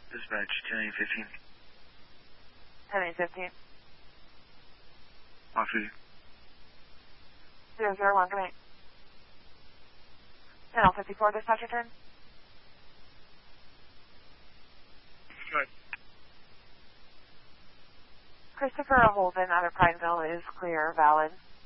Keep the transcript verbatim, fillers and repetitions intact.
Dispatch, ten eight fifteen. ten eight fifteen. Off duty. zero zero one, good night. Channel fifty-four, dispatch return. Good. Christopher Holden out of Prineville is clear, valid.